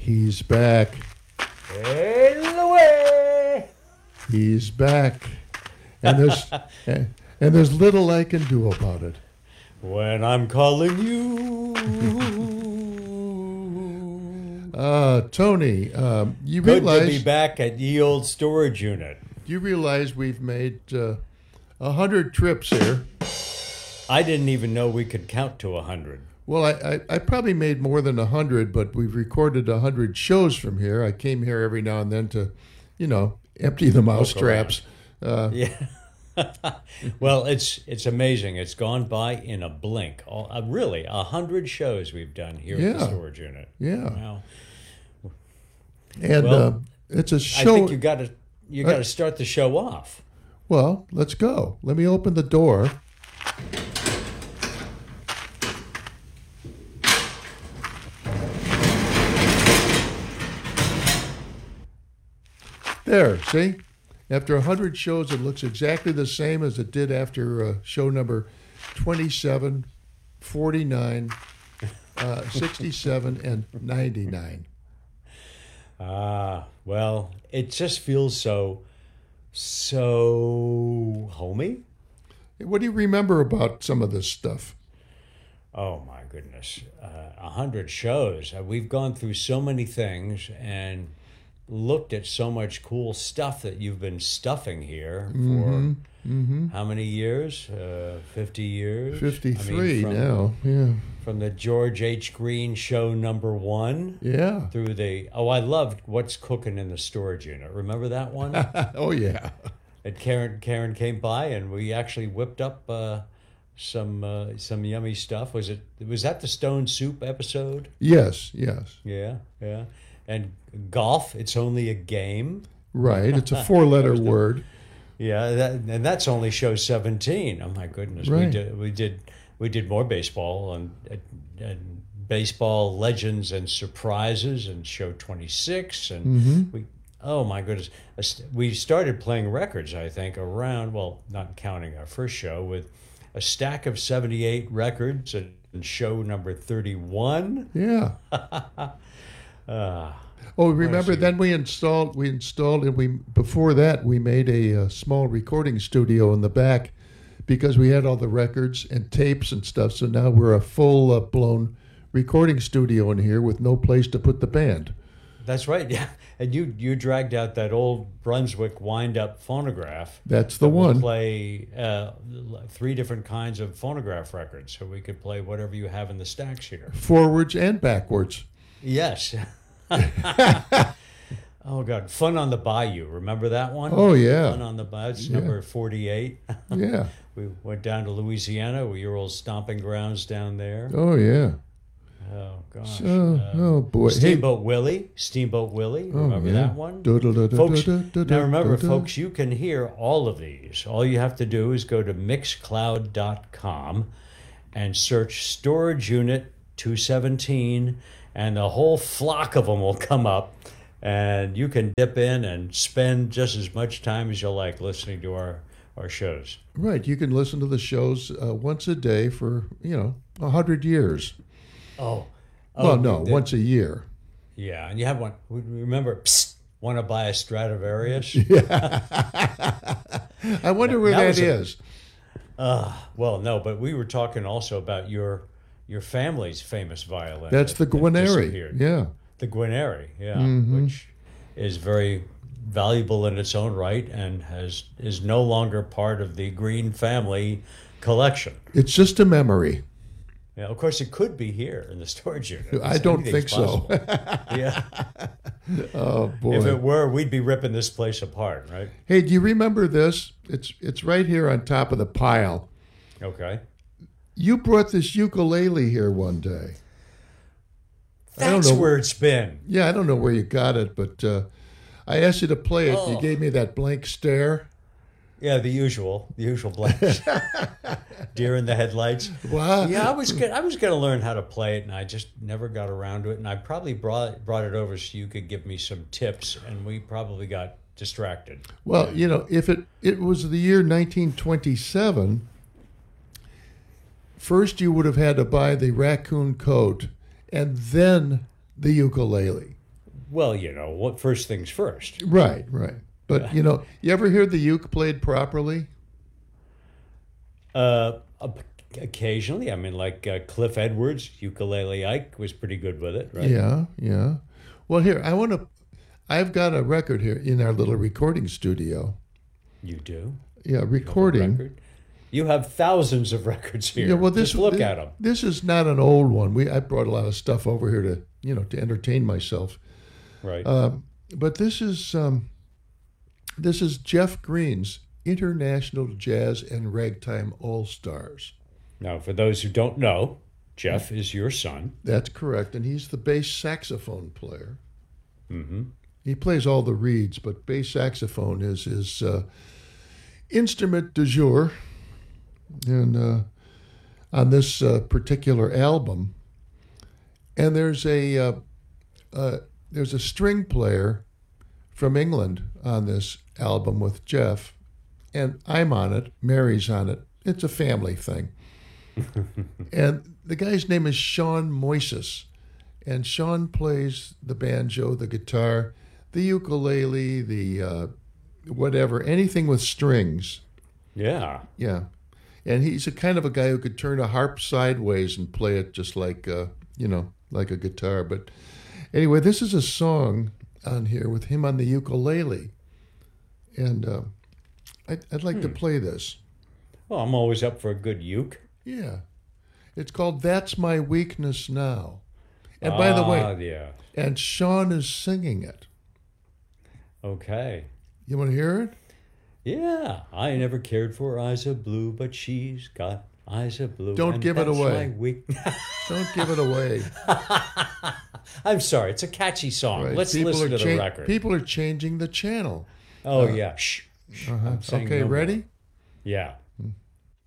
He's back. Hail away! He's back. And there's and there's little I can do about it. When I'm calling you. Tony, you Good realize to be back at ye old storage unit. you realize we've made 100 trips here. I didn't even know we could count to 100. Well, I probably made more than 100, but we've recorded 100 shows from here. I came here every now and then to, empty the mouse traps. Yeah. Well, it's amazing. It's gone by in a blink. Really, 100 shows we've done here at the storage unit. Yeah. Wow. And it's a show. I think you got to start the show off. Well, let's go. Let me open the door. There, see? After 100 shows, it looks exactly the same as it did after show number 27, 49, 67, and 99. Well, it just feels so homey. What do you remember about some of this stuff? Oh, my goodness. 100 shows. We've gone through so many things and looked at so much cool stuff that you've been stuffing here for how many years? 50 years? 53 now, yeah. From the George H. Green show number 1. Yeah. Through I loved What's Cooking in the Storage Unit. Remember that one? Oh, yeah. And Karen came by and we actually whipped up some yummy stuff. Was that the Stone Soup episode? Yes. Yeah. And golf, it's only a game. Right, it's a 4-letter word. Yeah, and that's only show 17. Oh my goodness, right. we did more baseball and baseball legends and surprises and show 26 and oh my goodness, we started playing records. I think around not counting our first show with a stack of 78 records and show number 31. Yeah. Remember then we installed and before that we made a small recording studio in the back because we had all the records and tapes and stuff. So now we're a full blown recording studio in here with no place to put the band. That's right. Yeah. And you dragged out that old Brunswick wind-up phonograph. That's the one. We'll play 3 different kinds of phonograph records, so we could play whatever you have in the stacks here. Forwards and backwards. Yes. Oh, God. Fun on the Bayou. Remember that one? Oh, yeah. Fun on the Bayou. It's number 48. Yeah. We went down to Louisiana, your old stomping grounds down there. Oh, yeah. Oh, gosh. Oh, boy. Steamboat Willie. Remember that one? Folks, now remember, folks, you can hear all of these. All you have to do is go to Mixcloud.com and search Storage Unit 217, and the whole flock of them will come up, and you can dip in and spend just as much time as you like listening to our shows. Right. You can listen to the shows once a day for, 100 years. Once a year. Yeah, and you have one. Remember, want to buy a Stradivarius? Yeah. I wonder where that is. Well, no, but we were talking also about your family's famous violin. That's the Guarneri. Yeah. The Guarneri, yeah, which is very valuable in its own right and is no longer part of the Green family collection. It's just a memory. Yeah, of course, it could be here in the storage unit. I don't think so. Yeah. Oh, boy. If it were, we'd be ripping this place apart, right? Hey, do you remember this? It's right here on top of the pile. Okay. You brought this ukulele here one day. That's where it's been. Yeah, I don't know where you got it, but I asked you to play it. Oh. You gave me that blank stare. Yeah, the usual blanks. Deer in the headlights. Wow. Yeah, I was going to learn how to play it, and I just never got around to it. And I probably brought it over so you could give me some tips, and we probably got distracted. Well, if it was the year 1927, first you would have had to buy the raccoon coat and then the ukulele. Well, what first things first. Right. But, you ever hear the uke played properly? Occasionally. I mean, like Cliff Edwards, Ukulele Ike was pretty good with it, right? Yeah. Well, here, I've got a record here in our little recording studio. You do? Yeah, recording. You have thousands of records here. Yeah, well, just look at them. This is not an old one. I brought a lot of stuff over here to entertain myself. Right. But this is Jeff Green's International Jazz and Ragtime All Stars. Now, for those who don't know, Jeff is your son. That's correct, and he's the bass saxophone player. Mm-hmm. He plays all the reeds, but bass saxophone is his instrument du jour. And on this particular album, and there's a string player from England on this album with Jeff, and I'm on it. Mary's on it. It's a family thing. And the guy's name is Sean Moises, and Sean plays the banjo, the guitar, the ukulele, the whatever, anything with strings. Yeah. Yeah. And he's a kind of a guy who could turn a harp sideways and play it just like, like a guitar. But anyway, this is a song on here with him on the ukulele. And I'd like to play this. Well, I'm always up for a good uke. Yeah. It's called That's My Weakness Now. And by the way, yeah. And Sean is singing it. Okay. You want to hear it? Yeah, I never cared for eyes of blue, but she's got eyes of blue. Don't give it away. Don't give it away. I'm sorry, it's a catchy song. Right. Let's listen to the record. People are changing the channel. Oh, yeah. Shh. Okay, ready? Yeah.